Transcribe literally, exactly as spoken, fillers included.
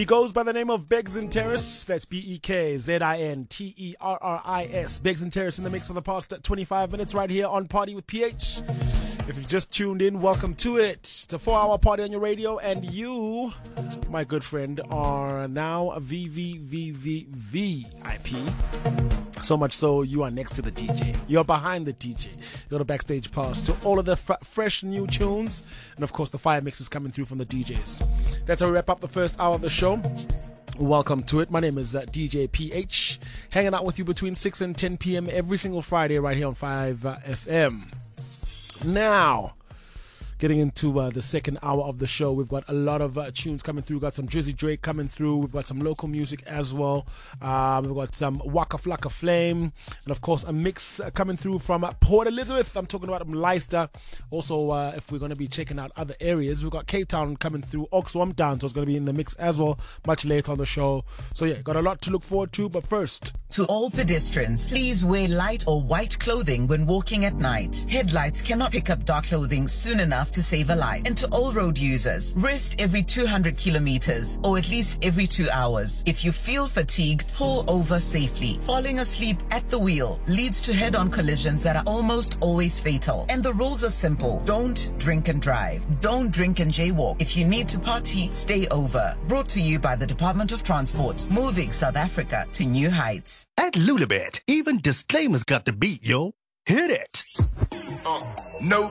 goes by the name of Begzin Terrace. That's B E K Z I N T E R R I S. Begzin Terrace in the mix for the past twenty-five minutes right here on Party with P H. If you've just tuned in, welcome to it. It's a four-hour party on your radio, and you, my good friend, are now a V V V V V I P. So much so, you are next to the D J. You're behind the D J. You got a backstage pass to all of the f- fresh new tunes. And of course, the fire mix is coming through from the D Js. That's how we wrap up the first hour of the show. Welcome to it. My name is uh, D J P H. Hanging out with you between six and ten p.m. every single Friday right here on five F M. Now, getting into uh, the second hour of the show, we've got a lot of uh, tunes coming through. We've got some Drizzy Drake coming through. We've got some local music as well. Um, we've got some Waka Flocka Flame. And of course, a mix uh, coming through from uh, Port Elizabeth. I'm talking about Leicester. Also, uh, if we're going to be checking out other areas, we've got Cape Town coming through. Oxfam Town, so it's going to be in the mix as well much later on the show. So yeah, got a lot to look forward to. But first, to all pedestrians, please wear light or white clothing when walking at night. Headlights cannot pick up dark clothing soon enough to save a life. And to all road users, rest every two hundred kilometers or at least every two hours. If you feel fatigued, pull over safely. Falling asleep at the wheel leads to head-on collisions that are almost always fatal. And the rules are simple. Don't drink and drive. Don't drink and jaywalk. If you need to party, stay over. Brought to you by the Department of Transport, moving South Africa to new heights. At Lulabet, even disclaimers got the beat, yo. Hit it. Uh, no